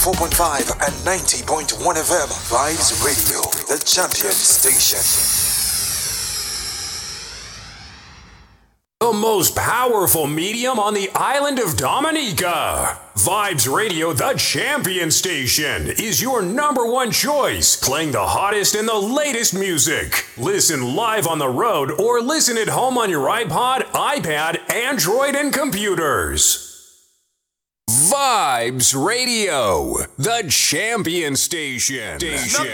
4.5 and 90.1 FM. Vibes Radio, the champion station. The most powerful medium on the island of Dominica. Vibes Radio, the champion station, is your number one choice, playing the hottest and the latest music. Listen live on the road or listen at home on your iPod, iPad, Android, and computers. Vibes Radio, the champion station.